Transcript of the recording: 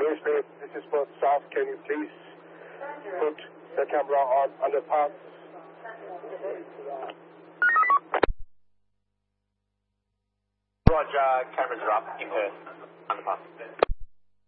Airspace, this is Perth South. Can you please put the camera on underpass? Roger, cameras are up in Perth, underpass.